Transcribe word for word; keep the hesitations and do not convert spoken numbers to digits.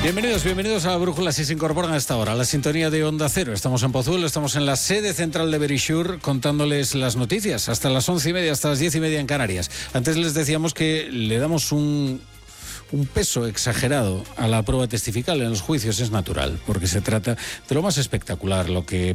Bienvenidos, bienvenidos a la Brújula, si se incorporan a esta hora, a la sintonía de Onda Cero. Estamos en Pozuelo, estamos en la sede central de Verisure contándoles las noticias hasta las once y media, hasta las diez y media en Canarias. Antes les decíamos que le damos un... un peso exagerado a la prueba testifical en los juicios. Es natural, porque se trata de lo más espectacular, lo que